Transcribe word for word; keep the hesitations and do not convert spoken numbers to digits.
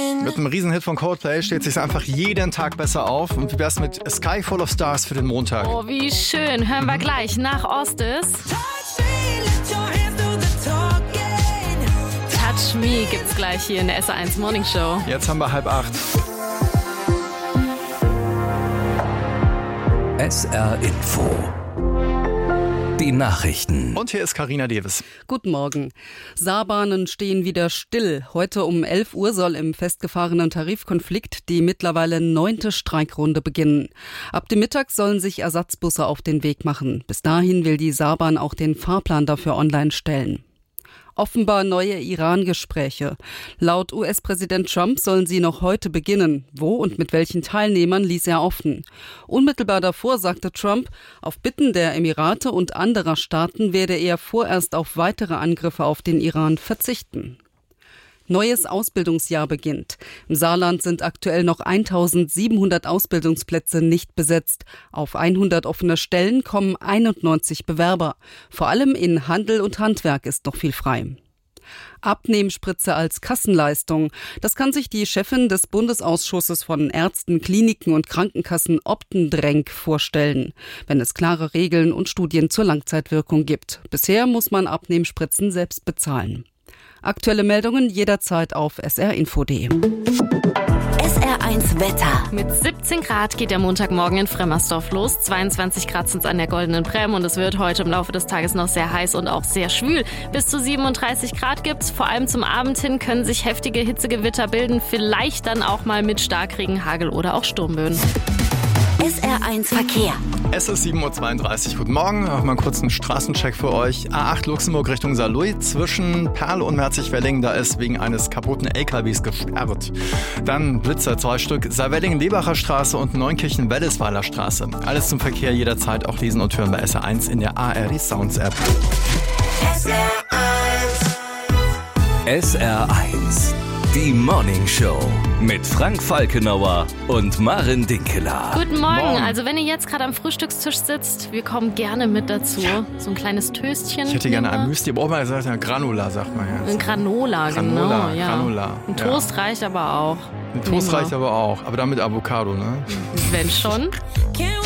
Mit einem Riesenhit von Coldplay steht sich einfach jeden Tag besser auf. Und wie wär's mit A Sky Full of Stars für den Montag? Oh, wie schön. Hören wir gleich nach Ostis. Touch Me gibt's gleich hier in der S R eins Morning Show. Jetzt haben wir halb acht. S R Info. Die Nachrichten. Und hier ist Carina Davis. Guten Morgen. Saarbahnen stehen wieder still. Heute um elf Uhr soll im festgefahrenen Tarifkonflikt die mittlerweile neunte Streikrunde beginnen. Ab dem Mittag sollen sich Ersatzbusse auf den Weg machen. Bis dahin will die Saarbahn auch den Fahrplan dafür online stellen. Offenbar neue Iran-Gespräche. Laut U S-Präsident Trump sollen sie noch heute beginnen. Wo und mit welchen Teilnehmern ließ er offen. Unmittelbar davor sagte Trump, auf Bitten der Emirate und anderer Staaten werde er vorerst auf weitere Angriffe auf den Iran verzichten. Neues Ausbildungsjahr beginnt. Im Saarland sind aktuell noch eintausendsiebenhundert Ausbildungsplätze nicht besetzt. Auf hundert offene Stellen kommen einundneunzig Bewerber. Vor allem in Handel und Handwerk ist noch viel frei. Abnehmspritze als Kassenleistung. Das kann sich die Chefin des Bundesausschusses von Ärzten, Kliniken und Krankenkassen Optendrenk vorstellen, wenn es klare Regeln und Studien zur Langzeitwirkung gibt. Bisher muss man Abnehmspritzen selbst bezahlen. Aktuelle Meldungen jederzeit auf s r info punkt d e. S R eins Wetter. Mit siebzehn Grad geht der Montagmorgen in Fremmersdorf los. zweiundzwanzig Grad sind es an der Goldenen Brem und es wird heute im Laufe des Tages noch sehr heiß und auch sehr schwül. Bis zu siebenunddreißig Grad gibt's. Vor allem zum Abend hin können sich heftige Hitzegewitter bilden. Vielleicht dann auch mal mit Starkregen, Hagel oder auch Sturmböen. S R eins Verkehr. Es ist sieben Uhr zweiunddreißig. Guten Morgen. Auch mal kurz einen Straßencheck für euch. A acht Luxemburg Richtung Saarlouis zwischen Perl und Merzig-Welling. Da ist wegen eines kaputten L K Ws gesperrt. Dann Blitzer, zwei Stück. Saarwelling-Lebacher Straße und Neunkirchen-Wellesweiler Straße. Alles zum Verkehr jederzeit auch lesen und hören bei S R eins in der A R D Sounds App. S R eins. S R eins. Die Morning Show mit Frank Falkenauer und Maren Dinkeler. Guten Morgen. Morgen. Also wenn ihr jetzt gerade am Frühstückstisch sitzt, wir kommen gerne mit dazu. So ein kleines Töstchen. Ich hätte gerne nehmen wir. ein Müsli, aber auch mal gesagt, ja, Granola, sagt man ja. Ein Granola, Granola, genau. Ja. Granola, Ein ja. Toast reicht aber auch. Ein Toast Nehmen wir. reicht aber auch, aber dann mit Avocado, ne? Wenn schon.